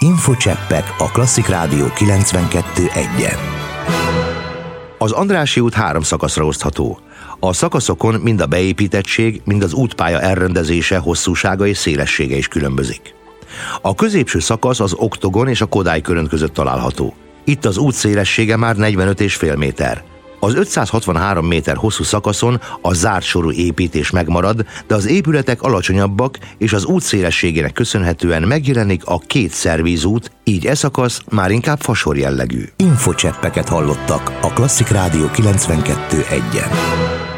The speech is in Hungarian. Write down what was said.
Infocseppek a Klasszik Rádió 92.1-en. Az Andrássy út 3 szakaszra osztható. A szakaszokon mind a beépítettség, mind az útpálya elrendezése, hosszúsága és szélessége is különbözik. A középső szakasz az Oktogon és a Kodály Körönd között található. Itt az út szélessége már 45,5 méter. Az 563 méter hosszú szakaszon a zárt sorú építés megmarad, de az épületek alacsonyabbak, és az út szélességének köszönhetően megjelenik a 2 szervízút, így e szakasz már inkább fasor jellegű. Infocseppeket hallottak a Klasszik Rádió 92.1-en.